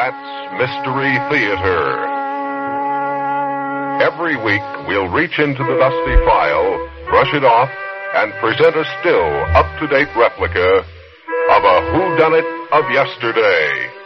That's Mystery Theater. Every week, we'll reach into the dusty file, brush it off, and present a still, up-to-date replica of a whodunit of yesterday.